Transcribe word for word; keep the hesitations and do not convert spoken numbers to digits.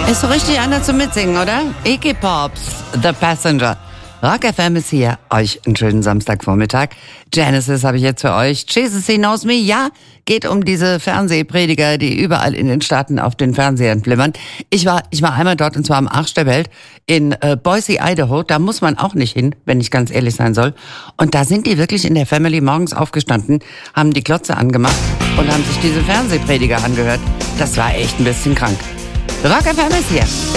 Ist so richtig einer zum Mitsingen, oder? Iggy Pops, The Passenger. Rock F M ist hier. Euch einen schönen Samstagvormittag. Genesis habe ich jetzt für euch. Jesus He Knows Me. Ja, geht um diese Fernsehprediger, die überall in den Staaten auf den Fernsehern flimmern. Ich war, ich war einmal dort, und zwar am Arsch der Welt in äh, Boise, Idaho. Da muss man auch nicht hin, wenn ich ganz ehrlich sein soll. Und da sind die wirklich in der Family morgens aufgestanden, haben die Glotze angemacht und haben sich diese Fernsehprediger angehört. Das war echt ein bisschen krank. Rock F M ist hier.